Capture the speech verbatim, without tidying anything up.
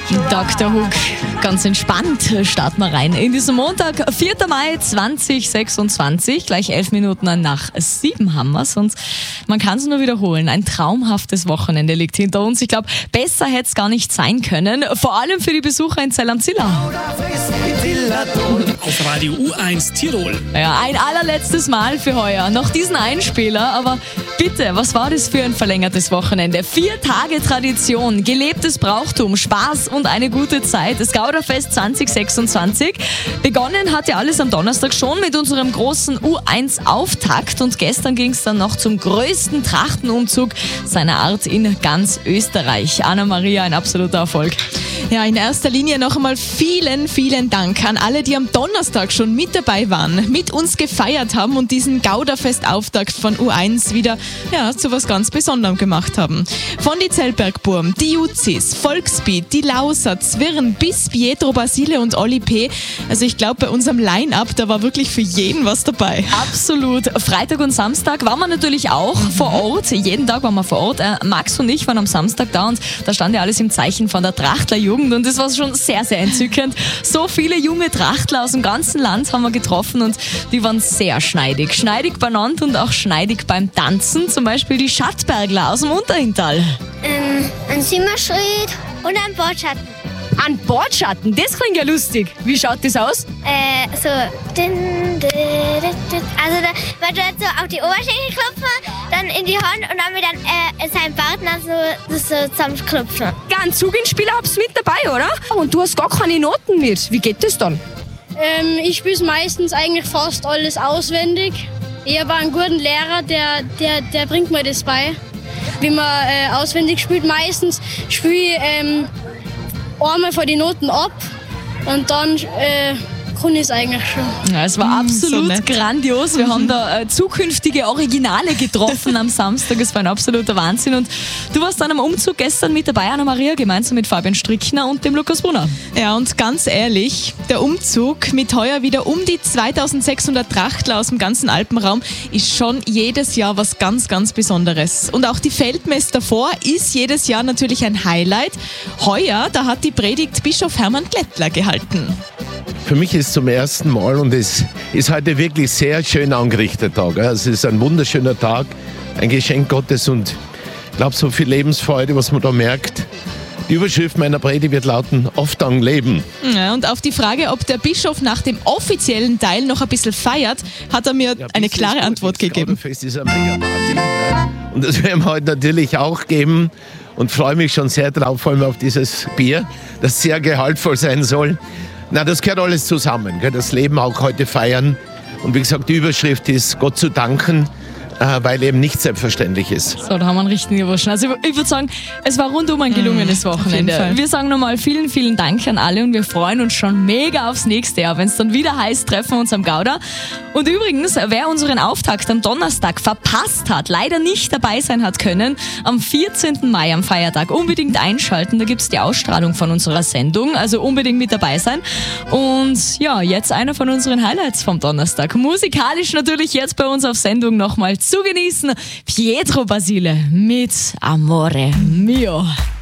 Doktor Hook, ganz entspannt starten wir rein in diesen Montag, vierter Mai zweitausendsechsundzwanzig, gleich elf Minuten nach sieben haben wir es und man kann es nur wiederholen, ein traumhaftes Wochenende liegt hinter uns. Ich glaube, besser hätte es gar nicht sein können, vor allem für die Besucher in Zell am Zillertal. Auf Radio U eins Tirol. Ja, ein allerletztes Mal für heuer, noch diesen Einspieler, aber bitte, was war das für ein verlängertes Wochenende? Vier Tage Tradition, gelebtes Brauchtum, Spaß und eine gute Zeit. Das Gauderfest zwanzig sechsundzwanzig. Begonnen hat ja alles am Donnerstag schon mit unserem großen U eins Auftakt und gestern ging es dann noch zum größten Trachtenumzug seiner Art in ganz Österreich. Anna-Maria, ein absoluter Erfolg. Ja, in erster Linie noch einmal vielen, vielen Dank an alle, die am Donnerstag schon mit dabei waren, mit uns gefeiert haben und diesen Gauderfest-Auftakt von U eins wieder ja, zu was ganz Besonderem gemacht haben. Von die Zellbergburm, die Juzis, Volksbeat, die Lauser, Zwirn bis Pietro Basile und Oli P. Also ich glaube, bei unserem Line-Up, da war wirklich für jeden was dabei. Absolut. Freitag und Samstag waren wir natürlich auch mhm. vor Ort. Jeden Tag waren wir vor Ort. Äh, Max und ich waren am Samstag da und da stand ja alles im Zeichen von der Trachtlerjugend und das war schon sehr, sehr entzückend. So viele junge Trachtler aus dem ganzen Land haben wir getroffen und die waren sehr schneidig. Schneidig benannt und auch schneidig beim Tanzen. Zum Beispiel die Schattbergler aus dem Unterhintal. Ähm, ein Zimmerschritt und ein Bordschatten. Ein Bordschatten? Das klingt ja lustig. Wie schaut das aus? Äh, so. Also, da, weil du halt so auf die Oberschenkel klopfen, dann in die Hand und dann mit dann, äh, seinem Partner so, so zusammenklopfen. Ja, ein Zugenspieler hab's mit dabei, oder? Und du hast gar keine Noten mit. Wie geht das dann? Ähm, ich spiele meistens eigentlich fast alles auswendig. Ich habe einen guten Lehrer, der, der, der bringt mir das bei, wie man äh, auswendig spielt. Meistens spiele ich ähm, einmal von den Noten ab und dann äh, kann ich es eigentlich schon. Ja, es war mm, absolut so grandios. Wir mhm. haben da äh, zukünftige Originale getroffen am Samstag. Es war ein absoluter Wahnsinn. Und du warst dann am Umzug gestern mit dabei, Anna-Maria, gemeinsam mit Fabian Strickner und dem Lukas Brunner. Ja, und ganz ehrlich, der Umzug mit heuer wieder um die zweitausendsechshundert Trachtler aus dem ganzen Alpenraum ist schon jedes Jahr was ganz, ganz Besonderes. Und auch die Feldmesse davor ist jedes Jahr natürlich ein Highlight. Heuer, da hat die Predigt Bischof Hermann Glättler gehalten. Für mich ist es zum ersten Mal und es ist heute wirklich sehr schön angerichtet Tag. Es ist ein wunderschöner Tag, ein Geschenk Gottes und ich glaube, so viel Lebensfreude, was man da merkt. Die Überschrift meiner Predigt wird lauten, oft am Leben. Ja, und auf die Frage, ob der Bischof nach dem offiziellen Teil noch ein bisschen feiert, hat er mir ja, eine klare Antwort gegeben. Das Gauderfest ist eine Mega-Party und das werden wir heute natürlich auch geben und freue mich schon sehr drauf, vor allem auf dieses Bier, das sehr gehaltvoll sein soll. Na, das gehört alles zusammen, gell? Das Leben auch heute feiern. Und wie gesagt, die Überschrift ist Gott zu danken, äh, weil eben nicht selbstverständlich ist. So, da haben wir einen richtigen Überschen. Also ich würde sagen, es war rundum ein gelungenes mmh, Wochenende. Wir sagen nochmal vielen, vielen Dank an alle und wir freuen uns schon mega aufs nächste Jahr, wenn es dann wieder heißt, treffen wir uns am Gauder. Und übrigens, wer unseren Auftakt am Donnerstag verpasst hat, leider nicht dabei sein hat können, am vierzehnten Mai am Feiertag unbedingt einschalten, da gibt es die Ausstrahlung von unserer Sendung, also unbedingt mit dabei sein. Und ja, jetzt einer von unseren Highlights vom Donnerstag. Musikalisch natürlich jetzt bei uns auf Sendung nochmal zu genießen. Pietro Basile mit Amore Mio.